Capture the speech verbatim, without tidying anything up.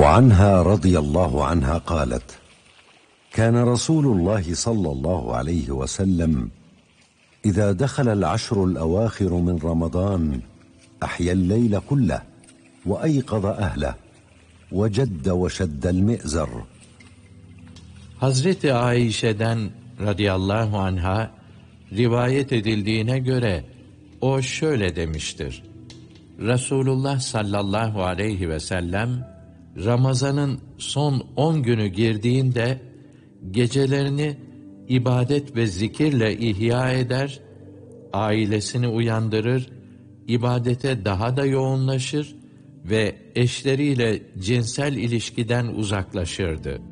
وعنها رضي الله عنها قالت: كان رسول الله صلى الله عليه وسلم إذا دخل العشر الأواخر من رمضان أحيا الليل كله وأيقظ أهله وجد وشد المئزر. Hazreti Ayşe'den radıyallahu anha rivayet edildiğine göre o şöyle demiştir: Resulullah sallallahu aleyhi ve sellem Ramazan'ın son on günü girdiğinde gecelerini ibadet ve zikirle ihya eder, ailesini uyandırır, ibadete daha da yoğunlaşır ve eşleriyle cinsel ilişkiden uzaklaşırdı.